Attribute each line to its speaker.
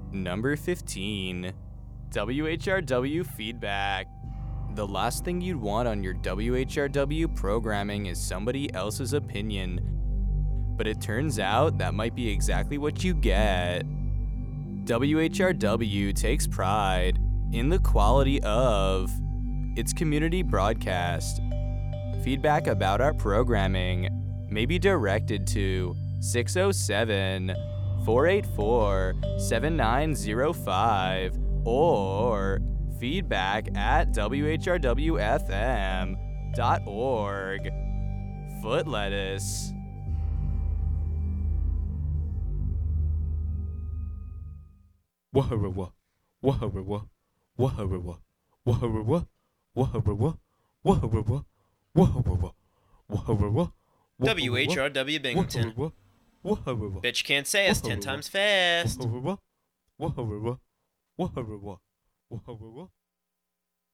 Speaker 1: Number 15. WHRW feedback. The last thing you'd want on your WHRW programming is somebody else's opinion. But it turns out that might be exactly what you get. WHRW takes pride in the quality of its community broadcast. Feedback about our programming may be directed to 607-484-7905 or feedback@whrwfm.org. Foot lettuce.
Speaker 2: Waharawa, waharawa, waharawa, waharawa, waharawa, waharawa, waharawa, waharawa.
Speaker 3: WHRW Binghamton.
Speaker 2: Waharawa.
Speaker 3: Bitch can't say us 10 times fast.
Speaker 2: Waharawa, waharawa, waharawa, waharawa.